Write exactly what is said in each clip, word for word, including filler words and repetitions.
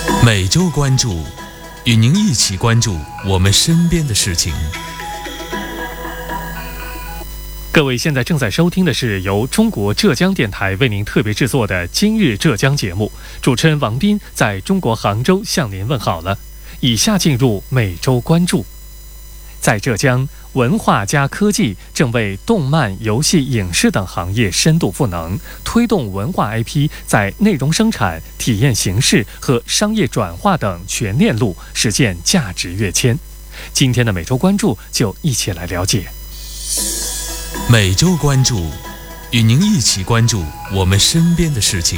每周关注，与您一起关注我们身边的事情。 各位现在正在收听的是由中国浙江电台为您特别制作的今日浙江节目，主持人王斌在中国杭州向您问好了。以下进入每周关注。在浙江，文化加科技正为动漫、游戏、影视等行业深度赋能，推动文化 I P 在内容生产、体验形式和商业转化等全链路实现价值跃迁。今天的每周关注就一起来了解。 每周关注，与您一起关注我们身边的事情。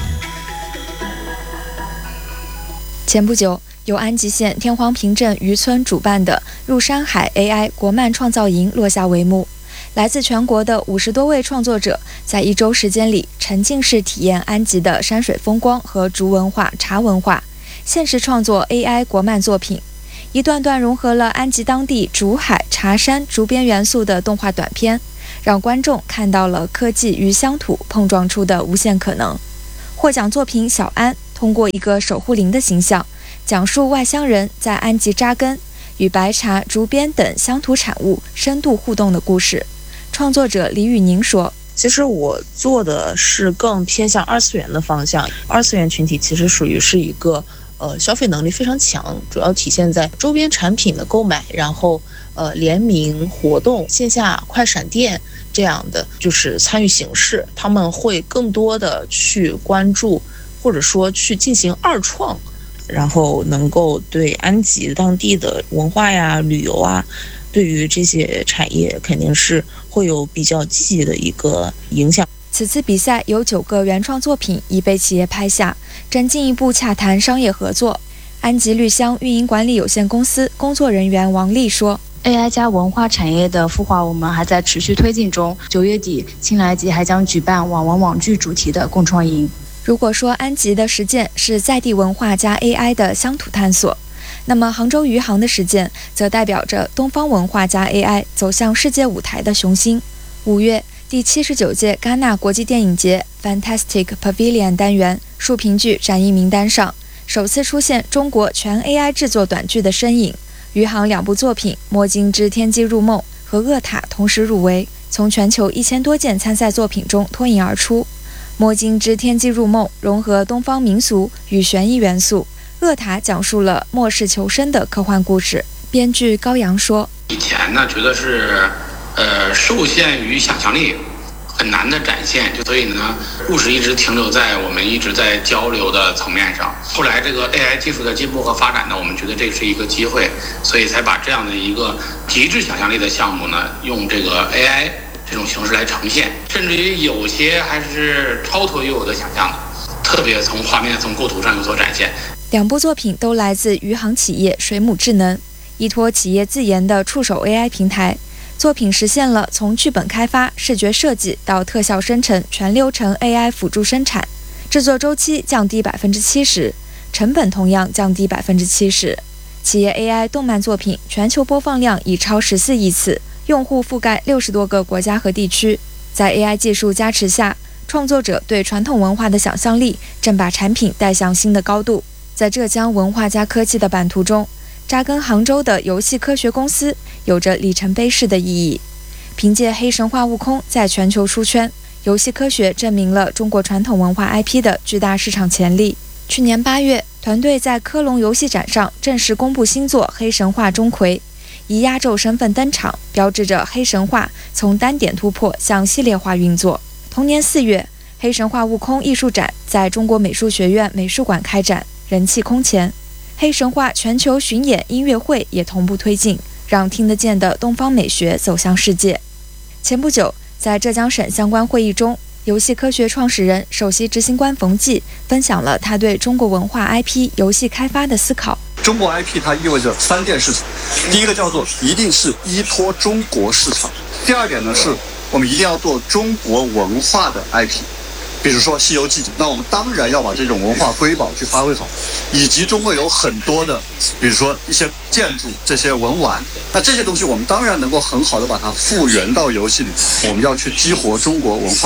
前不久，由安吉县天荒坪镇渔村主办的入山海 A I 国漫创造营落下帷幕。来自全国的五十多位创作者，在一周时间里沉浸式体验安吉的山水风光和竹文化、茶文化，现实创作 A I 国漫作品。一段段融合了安吉当地竹海、茶山、竹编元素的动画短片，让观众看到了科技与乡土碰撞出的无限可能。获奖作品小安通过一个守护灵的形象，讲述外乡人在安吉扎根，与白茶、竹编等乡土产物深度互动的故事。创作者李宇宁说： 其实我做的是更偏向二次元的方向，二次元群体其实属于是一个呃消费能力非常强，主要体现在周边产品的购买，然后呃联名活动、线下快闪店这样的就是参与形式，他们会更多的去关注或者说去进行二创，然后能够对安吉当地的文化呀、旅游啊，对于这些产业肯定是会有比较积极的一个影响。 此次比赛有九个原创作品已被企业拍下，正进一步洽谈商业合作。安吉绿乡运营管理有限公司工作人员王丽说 ：A I 加文化产业的孵化我们还在持续推进中，九月底青来吉还将举办网文网剧主题的共创营。 如果说安吉的实践是在地文化加 A I 的乡土探索，那么杭州余杭的实践则代表着东方文化加 A I 走向世界舞台的雄心。五月，第七十九届戛纳国际电影节 Fantastic Pavilion 单元竖屏剧展映名单上，首次出现中国全 A I 制作短剧的身影。余杭两部作品《摸金之天机入梦》和《恶塔》同时入围，从全球一千多件参赛作品中脱颖而出。《摸金之天机入梦》融合东方民俗与悬疑元素，《恶塔》讲述了末世求生的科幻故事。编剧高阳说： 以前呢，觉得是呃受限于想象力，很难的展现，就所以呢，故事一直停留在我们一直在交流的层面上。后来这个 A I 技术的进步和发展呢，我们觉得这是一个机会，所以才把这样的一个极致想象力的项目呢，用这个 A I 这种形式来呈现，甚至于有些还是超脱于我的想象的，特别从画面、从构图上有所展现。 两部作品都来自余杭企业水母智能，依托企业自研的触手 A I 平台。作品实现了从剧本开发、视觉设计到特效生成全流程 A I 辅助生产，制作周期降低百分之七十，成本同样降低百分之七十。企业 A I 动漫作品全球播放量已超十四亿次，用户覆盖六十多个国家和地区。在 A I 技术加持下，创作者对传统文化的想象力正把产品带向新的高度。在浙江文化加科技的版图中，扎根杭州的游戏科学公司有着里程碑式的意义。凭借黑神话悟空在全球出圈，游戏科学证明了中国传统文化 I P 的巨大市场潜力。去年八月，团队在科隆游戏展上正式公布新作《黑神话：钟馗》，以压轴身份登场，标志着黑神话从单点突破向系列化运作。同年四月，黑神话悟空艺术展在中国美术学院美术馆开展，人气空前。黑神话全球巡演音乐会也同步推进，让听得见的东方美学走向世界。前不久，在浙江省相关会议中，游戏科学创始人、首席执行官冯骥分享了他对中国文化 I P 游戏开发的思考。 中国 I P 它意味着三电市场，第一个叫做一定是依托中国市场，第二点呢是我们一定要做中国文化的 I P。比如说《西游记》，那我们当然要把这种文化瑰宝去发挥好，以及中国有很多的，比如说一些建筑、这些文玩，那这些东西我们当然能够很好的把它复原到游戏里。我们要去激活中国文化的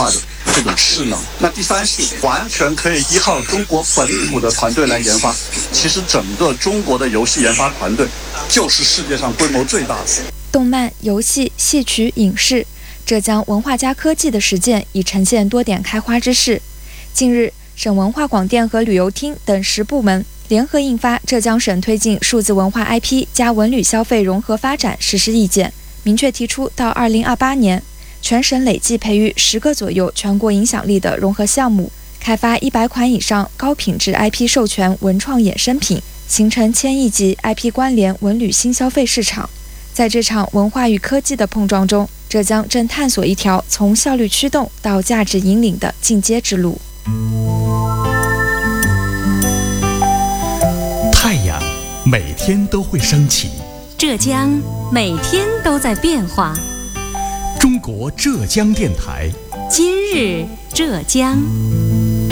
这种势能。那第三是完全可以依靠中国本土的团队来研发。其实整个中国的游戏研发团队就是世界上规模最大的。 动漫、游戏、戏曲、影视，浙江文化加科技的实践已呈现多点开花之势。近日，省文化广电和旅游厅等十部门联合印发《浙江省推进数字文化 I P 加文旅消费融合发展实施意见》，明确提出到二零二八年，全省累计培育十个左右全国影响力的融合项目，开发一百款以上高品质 I P 授权文创衍生品，形成千亿级 I P 关联文旅新消费市场。在这场文化与科技的碰撞中，浙江正探索一条从效率驱动到价值引领的进阶之路。 太阳每天都会升起， 浙江每天都在变化。 中国浙江电台， 今日浙江。